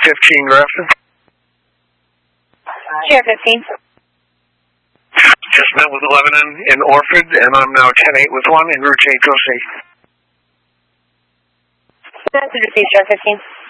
15 Grafton. Share 15. Just met with 11 in Orford, and I'm now 10-8 with 1 en route to 8 Go State. That's a receive, Share 15.